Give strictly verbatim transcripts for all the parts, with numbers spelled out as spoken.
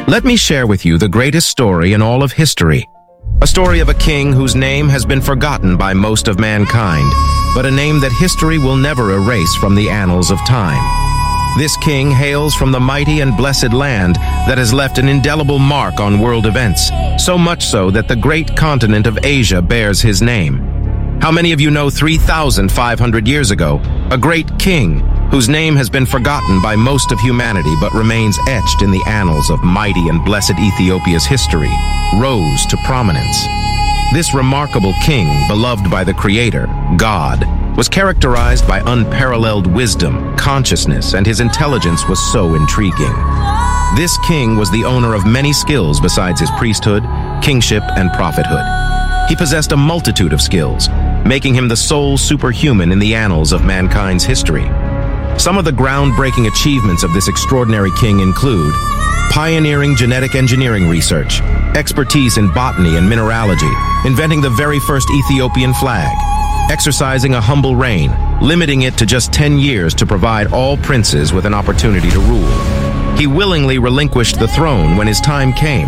Let me share with you the greatest story in all of history. A story of a king whose name has been forgotten by most of mankind, but a name that history will never erase from the annals of time. This king hails from the mighty and blessed land that has left an indelible mark on world events, so much so that the great continent of Asia bears his name. How many of you know three thousand five hundred years ago, a great king, whose name has been forgotten by most of humanity but remains etched in the annals of mighty and blessed Ethiopia's history, rose to prominence? This remarkable king, beloved by the Creator, God, was characterized by unparalleled wisdom, consciousness, and his intelligence was so intriguing. This king was the owner of many skills besides his priesthood, kingship, and prophethood. He possessed a multitude of skills, making him the sole superhuman in the annals of mankind's history. Some of the groundbreaking achievements of this extraordinary king include pioneering genetic engineering research, expertise in botany and mineralogy, inventing the very first Ethiopian flag, exercising a humble reign, limiting it to just ten years to provide all princes with an opportunity to rule. He willingly relinquished the throne when his time came.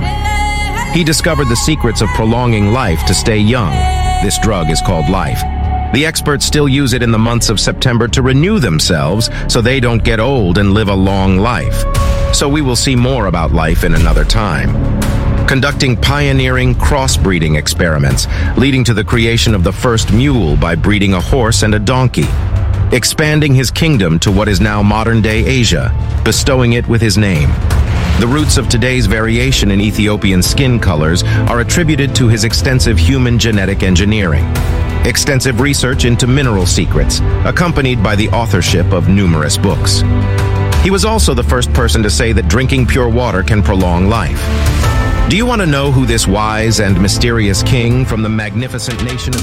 He discovered the secrets of prolonging life to stay young. This drug is called life. The experts still use it in the months of September to renew themselves so they don't get old and live a long life. So we will see more about life in another time. Conducting pioneering crossbreeding experiments, leading to the creation of the first mule by breeding a horse and a donkey. Expanding his kingdom to what is now modern-day Asia, bestowing it with his name. The roots of today's variation in Ethiopian skin colors are attributed to his extensive human genetic engineering. Extensive research into mineral secrets, accompanied by the authorship of numerous books. He was also the first person to say that drinking pure water can prolong life. Do you want to know who this wise and mysterious king from the magnificent nation of